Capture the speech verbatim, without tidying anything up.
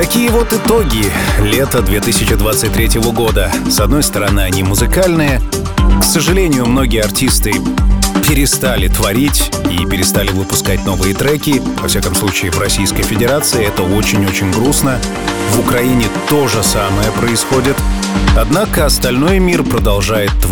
Такие вот итоги лета две тысячи двадцать третьего года. С одной стороны, они музыкальные. К сожалению, многие артисты перестали творить и перестали выпускать новые треки. Во всяком случае, в Российской Федерации это очень-очень грустно. В Украине то же самое происходит. Однако остальной мир продолжает творить.